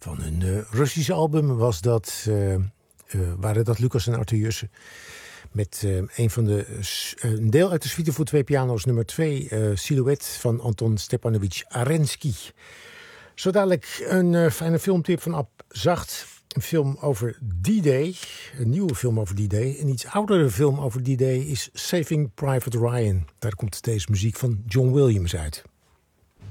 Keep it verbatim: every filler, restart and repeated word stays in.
van een uh, Russische album was dat, uh, uh, waren dat Lucas en Arthur Jussen. Met uh, een van de uh, een deel uit de suite voor twee piano's, nummer twee, uh, Silhouette van Anton Stepanovich Arensky. Zo dadelijk een uh, fijne filmtip van Ab Zacht. Een film over D-Day, een nieuwe film over D-Day. Een iets oudere film over D-Day is Saving Private Ryan. Daar komt deze muziek van John Williams uit.